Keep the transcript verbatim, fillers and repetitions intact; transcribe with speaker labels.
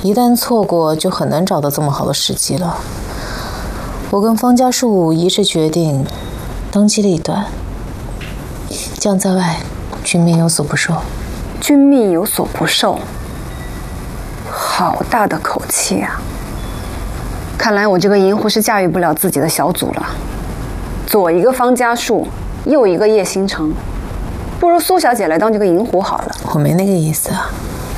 Speaker 1: 一旦错过，就很难找到这么好的时机了。我跟方家树一致决定，当机立断，这样在外，君命有所不受。
Speaker 2: 君命有所不受，好大的口气啊！看来我这个银狐是驾驭不了自己的小祖了。左一个方家树，右一个叶星辰，不如苏小姐来当这个银狐好了。
Speaker 1: 我没那个意思啊。